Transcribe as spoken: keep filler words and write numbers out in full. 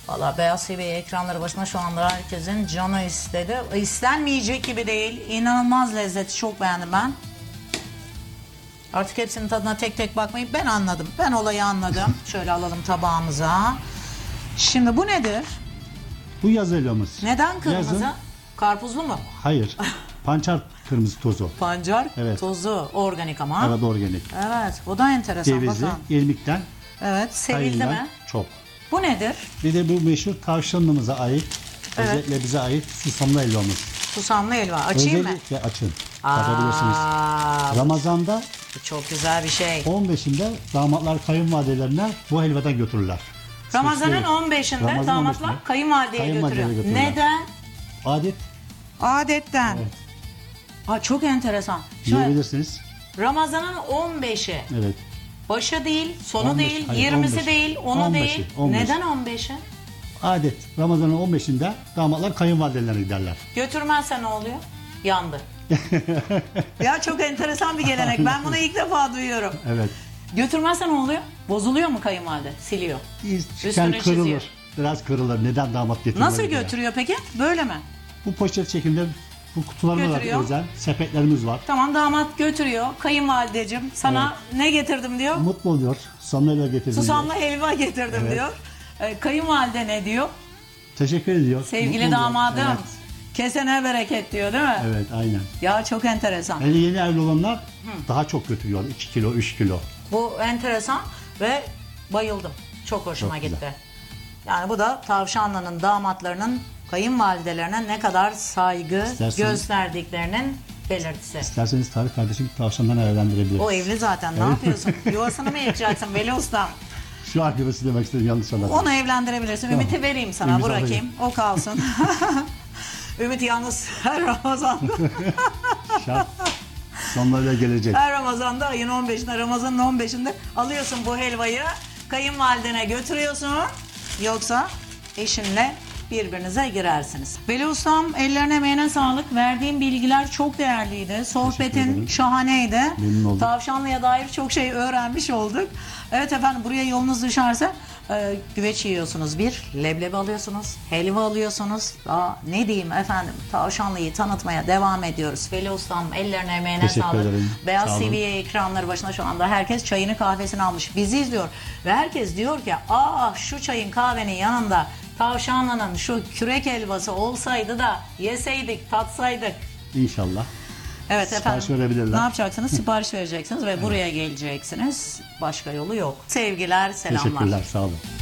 Valla Beyaz T V ekranları başına şu anda herkesin canı istedi. İstenmeyecek gibi değil. İnanılmaz lezzeti, çok beğendim ben. Artık hepsinin tadına tek tek bakmayıp ben anladım. Ben olayı anladım. Şöyle alalım tabağımıza. Şimdi bu nedir? Bu yaz helvamız. Neden kırmızı? Yazın, Karpuzlu mu? hayır. Pancar kırmızı tozu. Pancar Evet. tozu. Organik ama. Evet, organik. Evet. Bu da enteresan. Cevizi, Bakın. irmikten, Evet. Sevildi kayından mi? çok. Bu nedir? Bir de bu meşhur tavşanlımıza ait, Evet. özellikle bize ait susamlı helvamız. Susamlı helva. Açayım mı? Özellikle açın. Tadabilirsiniz. Aa, Ramazan'da bu çok güzel bir şey. on beşinde damatlar kayınvalidelerine bu helvadan götürürler. Ramazan'ın Seçilir. on beşinde Ramazan'ın damatlar on beşinde kayınvalideye kayınvalideye götürüyor. götürürler. Neden? Adet Adetten. Evet. Aa, çok enteresan. Şöyle, yiyebilirsiniz. Ramazan'ın on beşi. Evet. Başı değil, sonu on beş, değil, hayır, yirmisi on beş. değil, onu on beşi, değil. on beş. Neden on beşi? Adet. Ramazan'ın on beşinde damatlar kayınvalidelerine giderler. Götürmezse ne oluyor? Yandı. Ya çok enteresan bir gelenek. Ben bunu ilk defa duyuyorum. Evet. Götürmezse ne oluyor? Bozuluyor mu kayınvalide? Siliyor. Çıkan Üstüne çiziyor. kırılır. Biraz kırılır. Neden damat getirmedi? Nasıl götürüyor peki? Böyle mi? Bu poşet şeklinde bu kutularımız var Götürüyor. özel. Sepetlerimiz var. Tamam, damat götürüyor. Kayınvalideciğim sana ne getirdim diyor. Mutlu oluyor. Susamlı getirdim Susamlı diyor. helva getirdim Evet. diyor. Ee, kayınvalide ne diyor? Teşekkür ediyor. Sevgili Mutlu oluyor. damadım. Evet. Kesene bereket diyor, değil mi? Evet, aynen. Ya çok enteresan. Yani yeni evli olanlar daha çok götürüyor. iki kilo, üç kilo. Bu enteresan ve bayıldım. Çok hoşuma Çok gitti. güzel. Yani bu da Tavşanlı'nın damatlarının kayınvalidelerine ne kadar saygı İsterseniz- gösterdiklerinin belirtisi. İsterseniz Tarık kardeşim tavşandan evlendirebiliriz. O evli zaten. Ne yapıyorsun? Yuvasını mı yıkacaksın Veli Usta? Şu arkadaşı demek istedim, yanlış anladım. Onu evlendirebilirsin. Tamam. Ümit'i vereyim sana. Ümit Bırakayım. alayım. O kalsın. Ümit yalnız her Ramazan'da Şart. Sonlarıyla gelecek. her Ramazan'da ayın on beşinde, Ramazan'ın on beşinde alıyorsun bu helvayı, kayınvalidene götürüyorsun, yoksa eşinle birbirinize girersiniz. Veli Ustam, ellerine emeğine sağlık. Verdiğim bilgiler çok değerliydi. Sohbetin ederim. şahaneydi. Memnun oldum. Tavşanlı'ya dair çok şey öğrenmiş olduk. Evet efendim, buraya yolunuz düşerse e, güveç yiyorsunuz bir, leblebi alıyorsunuz, helva alıyorsunuz. Daha ne diyeyim efendim, Tavşanlı'yı tanıtmaya devam ediyoruz. Veli Ustam, ellerine emeğine Teşekkür sağlık. ederim. Sağ Beyaz olun. T V ekranları başına şu anda herkes çayını kahvesini almış. Bizi izliyor ve herkes diyor ki, aa şu çayın kahvenin yanında Tavşanlı'nın şu kürek helvası olsaydı da yeseydik, tatsaydık. İnşallah. Evet Sipariş efendim. verebilirler. Ne yapacaksınız? Sipariş vereceksiniz ve buraya geleceksiniz. Başka yolu yok. Sevgiler, selamlar. Teşekkürler, sağ olun.